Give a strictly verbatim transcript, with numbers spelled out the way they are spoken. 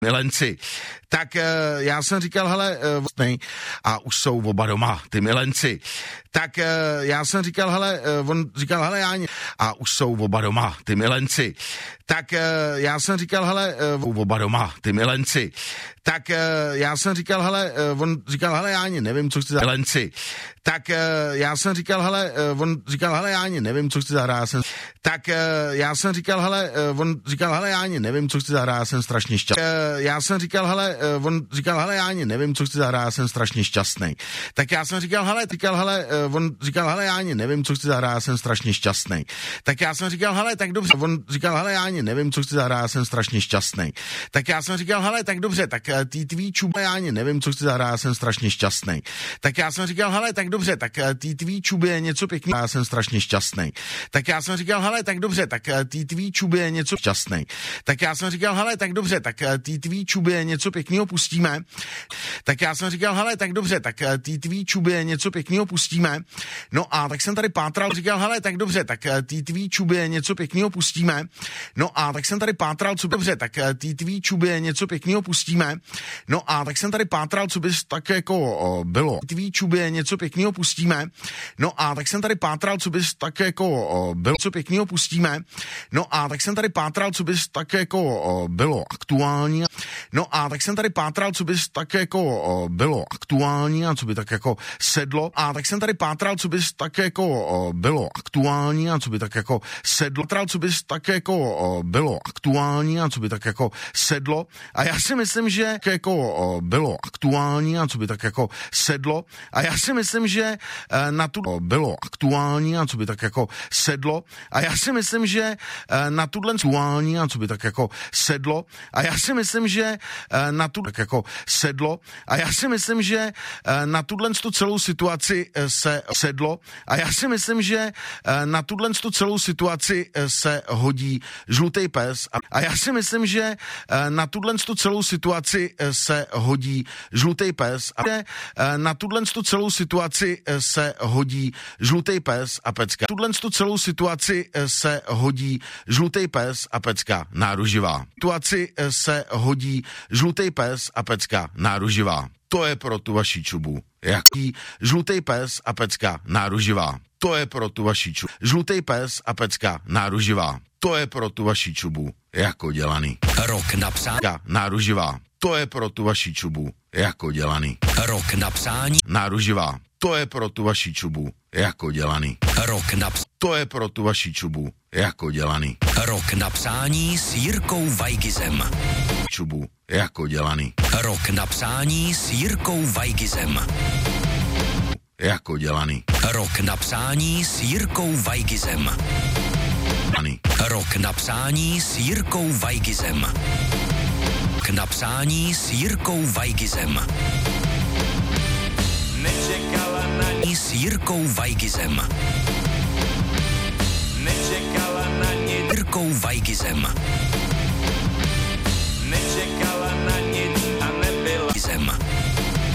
milenci. Tak e, já jsem říkal, hele, e, a už jsou oba doma, ty milenci. Tak e, já jsem říkal, hele, e, on říkal, hele, Jáně, a už jsou oba doma, ty milenci. Tak e, já jsem říkal, hele, e, oba doma, ty milenci. Tak e, já jsem říkal, hele, e, on říkal, hele, Jáně, nevím, co chci za milenci. Tak e, já jsem říkal, hele, e, on říkal, hele, Jáně, nevím, co chci zahrát, já jsem... Tak e, já jsem říkal, hele, e, on říkal, hele, Jáně, nevím, co chci zahrát, já jsem strašně šťastný. E, já jsem říkal, hele, e, on říkal, hele, Jáně, nevím, co chci zahrát, já jsem strašně šťastný. Tak já jsem říkal, hele, říkal, hele, e, on říkal, hele, Jáně, nevím, co chci zahrát, já jsem strašně šťastný. Tak já jsem říkal, hele, tak dobře, on říkal, hele, Jáně, nevím, co chci zahrát, já jsem strašně šťastný. Tak já jsem říkal, hele, tak dobře, tak ty tvý čuby, Jáně, nevím, co chci zahrát, já jsem strašně šťastný. Tak já jsem říkal, hele, tak dobře, tak ty tvý čuby je něco pěkného, já jsem strašně šťastný. Tak já jsem říkal, hele, tak dobře, tak ty tvý čuby je něco šťastný. Tak já jsem říkal, hele, tak dobře, tak ty tvý čuby je něco pěkného pustíme. Tak já jsem říkal, hele, tak dobře, tak ty tvý čuby je něco pěkného pustíme. No a tak jsem tady pátral, říkal, hele, tak dobře, tak ty tvý čuby je něco pěkného pustíme. No a tak jsem tady pátral, co dobře, tak ty tvý čuby je něco pěkného pustíme. No a tak jsem tady pátral, co bys tak jako o, bylo. Tvý čuby je něco pěkného pustíme. No a tak jsem tady pátral, co bys tak jako o, bylo, co pěkného pustíme. No a tak jsem tady pátral, co bys tak jako o, bylo aktuální. No a tak jsem tady pátral, co bys tak jako o, bylo aktuální a co by tak jako sedlo. A tak jsem tady pátral, co bys tak jako o, bylo aktuální a co by tak jako sedlo. Pátral, co bys tak jako o, bylo aktuální a co by tak jako sedlo. A já si myslím, že jako o, bylo aktuální a co by tak jako sedlo. A já si myslím, že e, na tu bylo aktuální a co by tak jako sedlo. A já si myslím, že e, na tuhle aktuální a co by tak jako sedlo. A já si myslím, že e, na tu tak jako sedlo. A já si myslím, že e, na tuhle tu celou situaci e, se sedlo. A já si myslím, že e, na tuhle tu celou situaci e, se hodí žlutý pes. A, a já si myslím, že e, na tuhle tu celou situaci e, se hodí žlutý pes. A e, na tuhle tu celou situaci e, se hodí žlutý pes a pecka. Tuhle tu celou situaci e, se hodí žlutý pes a pecka náruživá. Situaci e, se hodí žlutý pes a pecka náruživá. To je pro tu vaši čubu. Jaký žlutý pes a pecka náruživá. To je pro tu vaši čubu. Žlutý pes a pecka náruživá. To je pro tu vaši čubu. Jako dělaný. Rok napsání. Náruživá. To je pro tu vaši čubu. Jako dělaný. Rok napsání. Náruživá. To je pro tu vaši čubu. Jako dělaný. Rok napsání. To je pro tu vaši čubu. Jako dělaný. Rok napsání s Jirkou Vajgizem. Čubu. Jako dělaný. Rok napsání s Jirkou Vajgizem. Jako dělaný. Rok napsání s Jirkou Vajgizem. Rok napsání s Jirkou Vajgizem. K napsání s Jirkou Vajgizem. Nečekala na ní S Jirkou Vajgizem. Nečekala na ní Jirkou Vajgizem.